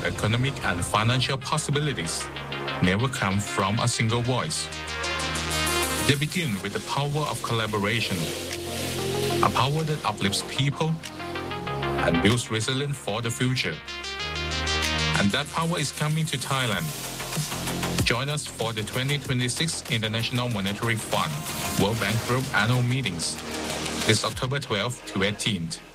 economic and financial possibilities never come from a single voice. They begin with the power of collaboration, a power that uplifts people and builds resilience for the future. And that power is coming to Thailand. Join us for the 2026 International Monetary Fund World Bank Group annual meetings this October 12th to 18th.